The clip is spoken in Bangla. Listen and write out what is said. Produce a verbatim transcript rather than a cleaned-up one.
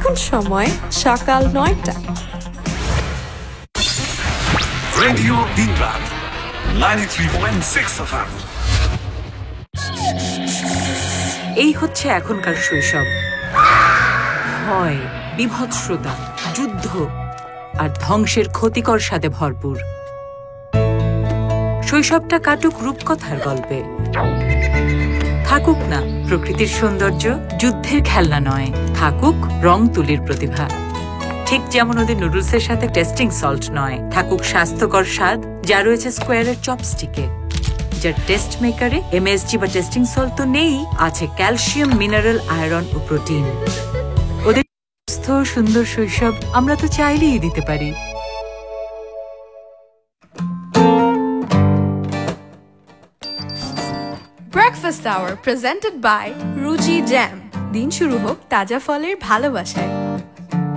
এখন সময় সকাল নয়টা। রেডিও দিনরাত ninety three point six FM. এই হচ্ছে এখনকার শৈশব। ভয়, বিভৎসতা, যুদ্ধ আর ধ্বংসের ক্ষতিকর স্বাদে ভরপুর। শৈশবটা কাটুক রূপকথার গল্পে, থাকুক না প্রকৃতির সৌন্দর্য, যুদ্ধের খেলনা নয়, থাকুক রং তুলির প্রতিভা। ঠিক যেমন ওদের নুডলসের সাথে টেস্টিং সল্ট নয়, থাকুক স্বাস্থ্যকর স্বাদ যা রয়েছে স্কোয়ারের চপস্টিকে, যার টেস্ট মেকারে এমএসজি বা টেস্টিং সল্ট তো নেই, আছে ক্যালসিয়াম, মিনারেল, আয়রন ও প্রোটিন। ওদের সুস্থ সুন্দর শৈশব আমরা তো চাইলেই দিতে পারি। ব্রেকফাস্ট আওয়ার প্রেজেন্টেড বাই রুচি জ্যাম। দিন শুরু হোক তাজা ফলের ভালোবাসায়।